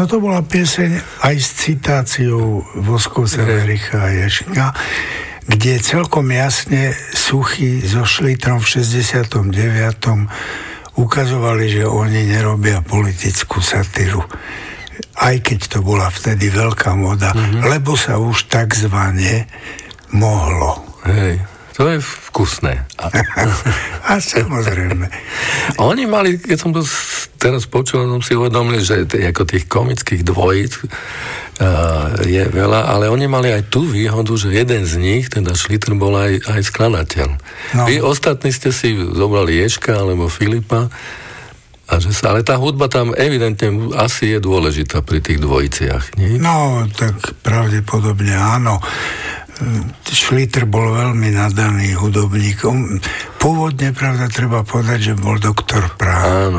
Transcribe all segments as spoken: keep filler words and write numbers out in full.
No to bola pieseň aj s citáciou Voskov Severicha a Ježka, kde celkom jasne Suchý so Šlitrom v šesťdesiatom deviatom ukazovali, že oni nerobia politickú satíru. Aj keď to bola vtedy veľká moda, mm-hmm. lebo sa už takzvané mohlo. Hej. To je vkusné. A, a samozrejme. Oni mali, keď som to teraz počul, som si uvedomil, že t- ako tých komických dvojíc uh, je veľa, ale oni mali aj tú výhodu, že jeden z nich, teda Šlitr, bol aj, aj skladateľ. No. Vy ostatní ste si zobrali Ježka alebo Filipa, a že sa, ale tá hudba tam evidentne asi je dôležitá pri tých dvojiciach, nie? No, tak pravdepodobne áno. Šlitr bol veľmi nadaný hudobník. Pôvodne, pravda, treba povedať, že bol doktor práv. Áno.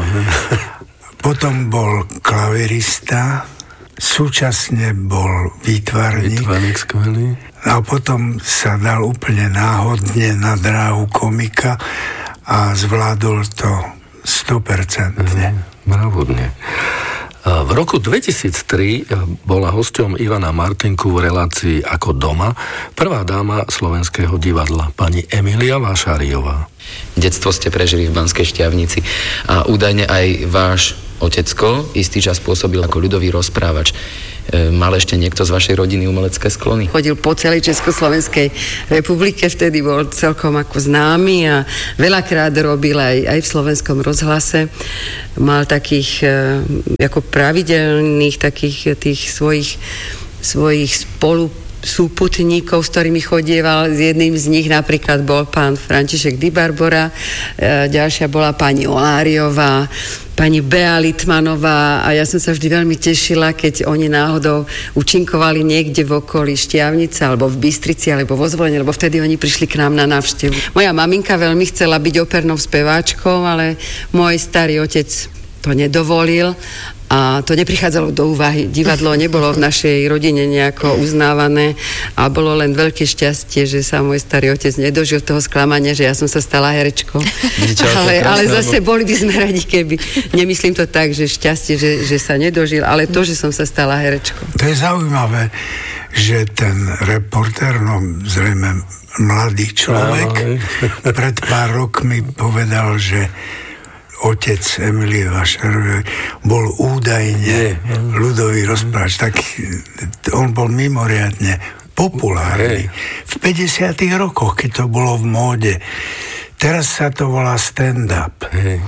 Potom bol klavirista, súčasne bol výtvarník. Výtvarník skvelý. A potom sa dal úplne náhodne na dráhu komika a zvládol to sto percent. Mravudne. V roku dvetisíctri bola hosťom Ivana Martinku v relácii Ako doma prvá dáma Slovenského divadla, pani Emília Vášáriová. Detstvo ste prežili v Banskej Štiavnici a údajne aj váš otecko istý čas pôsobil ako ľudový rozprávač. E, mal ešte niekto z vašej rodiny umelecké sklony? Chodil po celej Československej republike, vtedy bol celkom ako známy a veľakrát robil aj, aj v Slovenskom rozhlase. Mal takých e, ako pravidelných takých tých svojich, svojich spolu súputníkov, s ktorými chodieval. S jedným z nich napríklad bol pán František Di Barbora, e, ďalšia bola pani Oláriová, pani Bea Litmanová a ja som sa vždy veľmi tešila, keď oni náhodou účinkovali niekde v okolí Štiavnice alebo v Bystrici alebo vo Zvolene, lebo vtedy oni prišli k nám na návštevu. Moja maminka veľmi chcela byť opernou speváčkou, ale môj starý otec to nedovolil a to neprichádzalo do úvahy. Divadlo nebolo v našej rodine nejako uznávané a bolo len veľké šťastie, že sa môj starý otec nedožil toho sklamania, že ja som sa stala herečkou. ale, ale zase boli by sme radi, keby. Nemyslím to tak, že šťastie, že, že sa nedožil, ale to, že som sa stala herečkou. To je zaujímavé, že ten reportér, no zrejme mladý človek, pred pár rokmi povedal, že otec Emílie Vášáriovej bol údajne ľudový rozprávač. Tak on bol mimoriadne populárny. V päťdesiatych rokoch, keď to bolo v móde. Teraz sa to volá stand-up.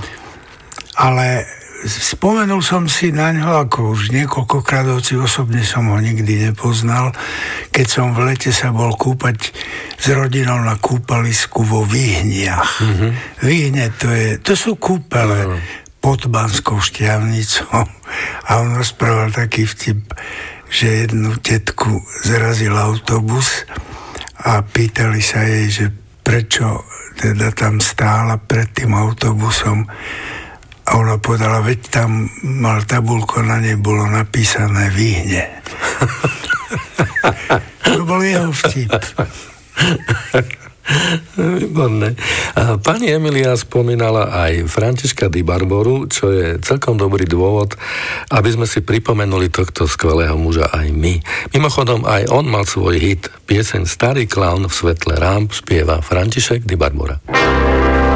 Ale spomenul som si na ňo, ako už niekoľkokrát, hoci osobne som ho nikdy nepoznal, keď som v lete sa bol kúpať s rodinou na kúpalisku vo Výhniach. Mm-hmm. Výhne to je, to sú kúpele mm. pod Banskou Štiavnicou a on rozprával taký vtip, že jednu tetku zarazil autobus a pýtali sa jej, že prečo teda tam stála pred tým autobusom. A ona povedala, veď tam mal tabuľko, na nej bolo napísané Výhne. To bol jeho vtip. Výborné. Pani Emília spomínala aj Františka Di Barboru, čo je celkom dobrý dôvod, aby sme si pripomenuli tohto skvelého muža aj my. Mimochodom, aj on mal svoj hit. Pieseň Starý klaun v svetle rámp spieva František Di Barbora.